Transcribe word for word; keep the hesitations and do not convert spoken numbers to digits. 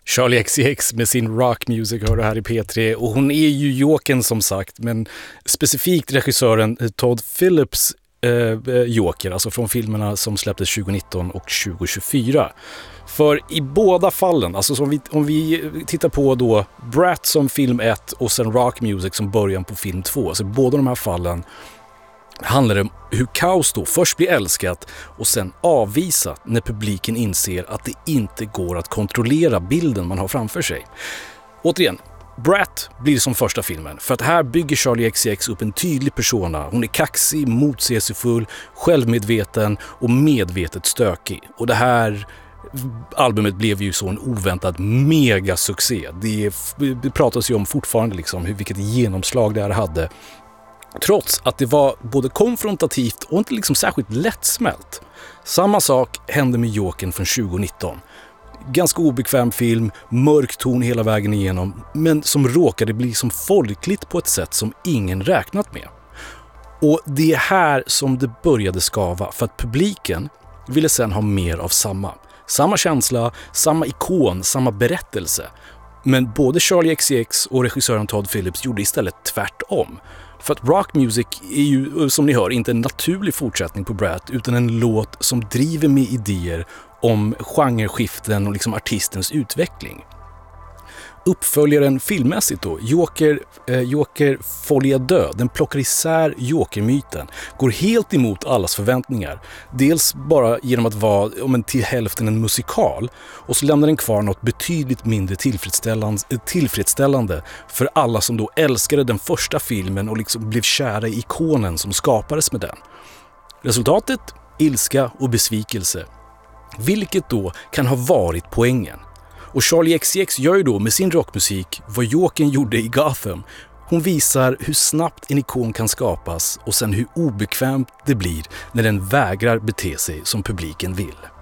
Charli X C X med sin rock music hör du här i P tre, och hon är ju Jokern som sagt, men specifikt regissören Todd Phillips eh, Joker, alltså från filmerna som släpptes tjugonitton och tjugohundratjugofyra. För i båda fallen, alltså om vi, om vi tittar på då Brat som film ett och sen rock music som början på film två, så båda de här fallen handlar det om hur kaos då först blir älskat och sen avvisat när publiken inser att det inte går att kontrollera bilden man har framför sig. Återigen, Brat blir som första filmen, för att här bygger Charli X C X upp en tydlig persona. Hon är kaxig, motsägelsefull, självmedveten och medvetet stökig. Och det här albumet blev ju så en oväntad megasuccé. Det, det pratas ju om fortfarande liksom hur, vilket genomslag det här hade. Trots att det var både konfrontativt och inte liksom särskilt lättsmält. Samma sak hände med Jokern från tjugonitton. Ganska obekväm film, mörk ton hela vägen igenom, men som råkade bli som folkligt på ett sätt som ingen räknat med. Och det är här som det började skava, för att publiken ville sen ha mer av samma. Samma känsla, samma ikon, samma berättelse. Men både Charli X C X och regissören Todd Phillips gjorde istället tvärtom. För att rock music är ju, som ni hör, inte en naturlig fortsättning på Brat, utan en låt som driver med idéer om genreskiften och liksom artistens utveckling. Uppföljaren filmmässigt då, Joker, eh, Joker Folie Död, den plockar isär Joker-myten, går helt emot allas förväntningar. Dels bara genom att vara om en till hälften en musikal, och så lämnar den kvar något betydligt mindre tillfredsställande, tillfredsställande för alla som då älskade den första filmen och liksom blev kära i ikonen som skapades med den. Resultatet? Ilska och besvikelse. Vilket då kan ha varit poängen. Och Charli X C X gör ju då med sin rockmusik vad Jokern gjorde i Gotham. Hon visar hur snabbt en ikon kan skapas och sen hur obekvämt det blir när den vägrar bete sig som publiken vill.